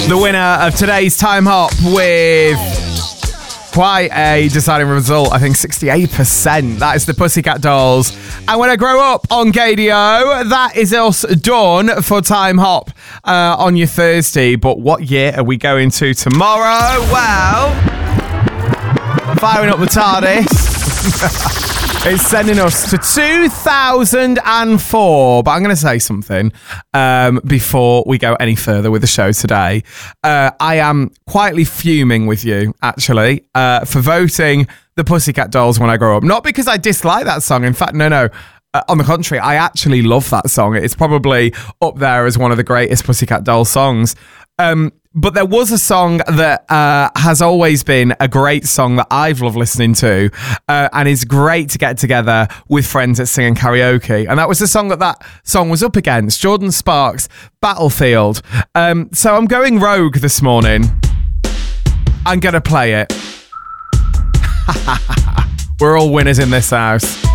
The winner of today's Time Hop with quite a deciding result, I think 68%. That is the Pussycat Dolls. And When I Grow Up on Gadio, that is us done for Time Hop on your Thursday. But what year are we going to tomorrow? Well, firing up the TARDIS. It's sending us to 2004. But I'm going to say something before we go any further with the show today. I am quietly fuming with you, actually, for voting the Pussycat Dolls When I Grow Up. Not because I dislike that song. In fact, no. On the contrary, I actually love that song. It's probably up there as one of the greatest Pussycat Dolls songs. But there was a song that has always been a great song that I've loved listening to and is great to get together with friends at singing karaoke. And that was the song that song was up against, Jordan Sparks' Battlefield. So I'm going rogue this morning. I'm going to play it. We're all winners in this house.